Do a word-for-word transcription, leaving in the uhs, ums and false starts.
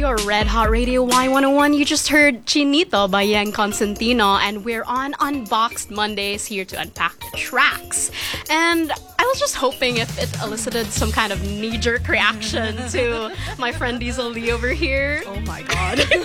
your Red Hot Radio Y one oh one. You just heard Chinito by Yang Constantino, and we're on Unboxed Mondays here to unpack the tracks. And I was just hoping if it elicited some kind of knee-jerk reaction to my friend Diesel Lee over here. Oh my god.